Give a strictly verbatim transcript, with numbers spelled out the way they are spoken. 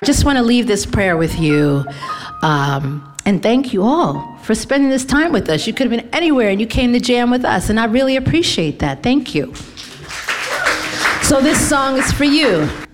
Just want to leave this prayer with you. Um, and thank you all for spending this time with us. You could have been anywhere and you came to jam with us, and I really appreciate that. Thank you. So this song is for you.